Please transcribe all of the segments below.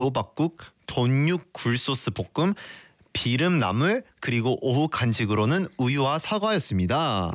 호박국, 돈육 굴소스 볶음, 비름 나물, 그리고 오후 간식으로는 우유와 사과였습니다.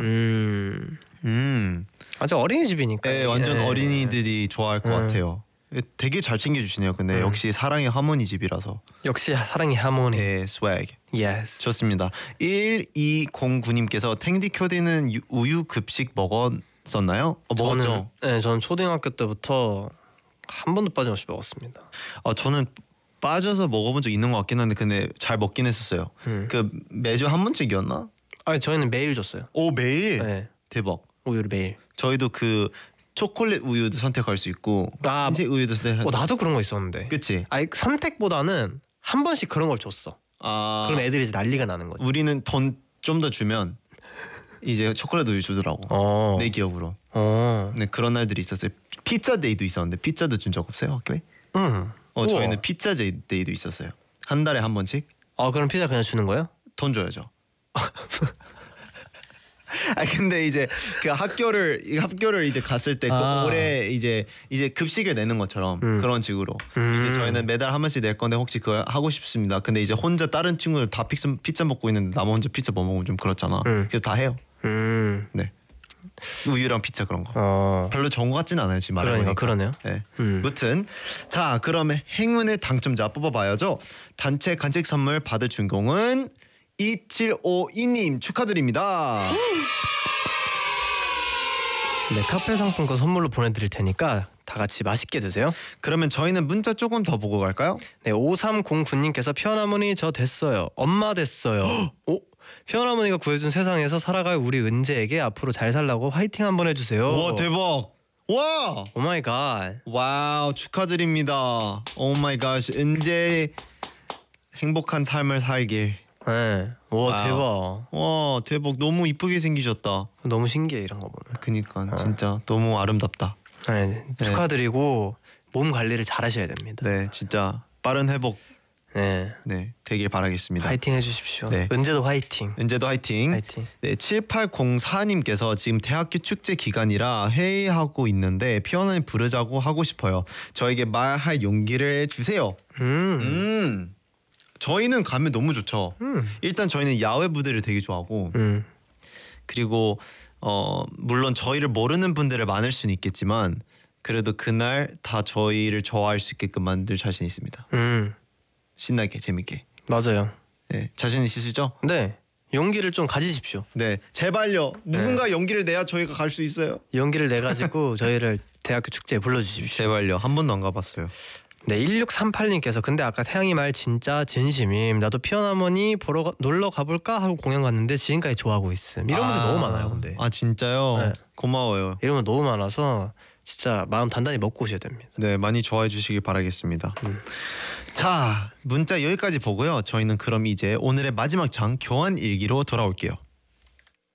아주 어린이집이니까. 네, 완전 어린이들이 좋아할 것 같아요. 되게 잘 챙겨주시네요. 근데 역시 사랑의 하모니 집이라서. 역시 사랑의 하모니. 네, 스웩. Yes. 좋습니다. 1209님께서 탱디 켜디는 우유 급식 먹었었나요? 먹었죠. 네, 저는 초등학교 때부터 한 번도 빠짐없이 먹었습니다. 저는 빠져서 먹어본 적 있는 것 같긴 한데 근데 잘 먹긴 했었어요. 그 매주 한 번씩이었나? 아니 저희는 매일 줬어요. 오, 매일? 네. 대박. 우유를 매일. 저희도 그 초콜릿 우유도 선택할 수 있고 흰색 우유도 선택할 수 있고. 나도 그런 거 있었는데. 그치? 아니 선택보다는 한 번씩 그런 걸 줬어. 그럼 애들이 이제 난리가 나는 거지. 우리는 돈 좀 더 주면 이제 초콜릿 우유 주더라고. 내 기억으로. 네, 그런 날들이 있었어요. 피자 데이도 있었는데 피자도 준 적 없어요, 학교에? 저희는 피자 데이도 있었어요. 한 달에 한 번씩. 그럼 피자 그냥 주는 거예요? 돈 줘야죠. 근데 이제 그 학교를 이제 갔을 때 그 올해 이제 급식을 내는 것처럼 그런 식으로 이제 저희는 매달 한 번씩 낼 건데 혹시 그거 하고 싶습니다. 근데 이제 혼자 다른 친구들 다 피자 먹고 있는데 나만 혼자 피자 못 먹으면 좀 그렇잖아. 그래서 다 해요. 네. 우유랑 피자 그런 거. 별로 좋은 것 같진 않아요, 지금 말해보니까. 그러네요. 네. 무튼 자, 그러면 행운의 당첨자 뽑아봐야죠. 단체 간식 선물 받을 주인공은 2752님 축하드립니다. 네, 카페 상품권 선물로 보내드릴 테니까 다 같이 맛있게 드세요. 그러면 저희는 문자 조금 더 보고 갈까요? 네, 5309님께서 편어머니 저 됐어요. 엄마 됐어요. 편어머니가 구해준 세상에서 살아갈 우리 은재에게 앞으로 잘 살라고 화이팅 한번 해주세요. 와, 대박. 와. 오 마이 갓. 와우, 축하드립니다. 오 마이 갓. 은재 행복한 삶을 살길. 네. 와, 대박. 와, 대박. 너무 이쁘게 생기셨다. 너무 신기해 이런 거 보면. 그니까 진짜 너무 아름답다. 네, 축하드리고 몸 관리를 잘 하셔야 됩니다. 네, 진짜 빠른 회복 네, 되길 바라겠습니다. 화이팅 해주십시오. 네. 은재도 화이팅. 은재도 화이팅. 화이팅. 네, 7804님께서 지금 대학교 축제 기간이라 회의하고 있는데 피아노를 부르자고 하고 싶어요. 저에게 말할 용기를 주세요. 저희는 가면 너무 좋죠. 일단 저희는 야외 무대를 되게 좋아하고 그리고 물론 저희를 모르는 분들을 많을 수는 있겠지만 그래도 그날 다 저희를 좋아할 수 있게끔 만들 자신 있습니다. 신나게 재밌게. 맞아요. 네, 자신 있으시죠? 네, 용기를 좀 가지십시오. 네, 제발요. 누군가 용기를 내야 저희가 갈 수 있어요. 용기를 내 가지고 저희를 대학교 축제에 불러주십시오. 제발요. 한 번도 안 가봤어요. 네, 1638님께서 근데 아까 태양이 말 진짜 진심임. 나도 피어나머니 보러 놀러 가볼까 하고 공연 갔는데 지금까지 좋아하고 있음. 이런 분들 너무 많아요. 근데 진짜요? 네. 고마워요. 이런 분 너무 많아서 진짜 마음 단단히 먹고 오셔야 됩니다. 네, 많이 좋아해 주시길 바라겠습니다. 자, 문자 여기까지 보고요. 저희는 그럼 이제 오늘의 마지막 장 교환 일기로 돌아올게요.